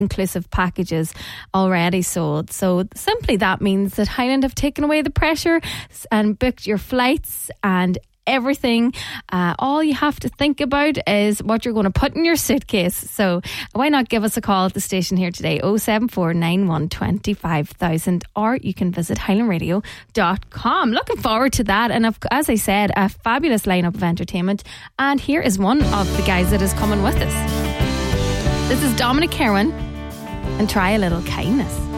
inclusive packages already sold. So simply that means that Highland have taken away the pressure and booked your flights and everything. All you have to think about is what you're going to put in your suitcase. So why not give us a call at the station here today, 07491 25,000, or you can visit highlandradio.com. Looking forward to that, and as I said, a fabulous lineup of entertainment, and here is one of the guys that is coming with us. This is Dominic Kerwin and Try a Little Kindness.